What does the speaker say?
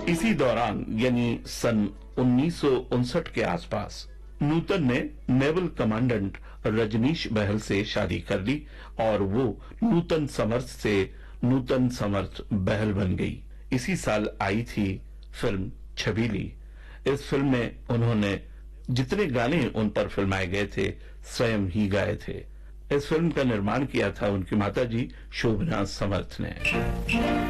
इसी दौरान यानी सन 1959 के आसपास नूतन ने नेवल कमांडेंट रजनीश बहल से शादी कर ली और वो नूतन समर्थ से नूतन समर्थ बहल बन गई। इसी साल आई थी फिल्म छबीली। इस फिल्म में उन्होंने जितने गाने उन पर फिल्माए गए थे स्वयं ही गाए थे। इस फिल्म का निर्माण किया था उनकी माताजी शोभना समर्थ ने।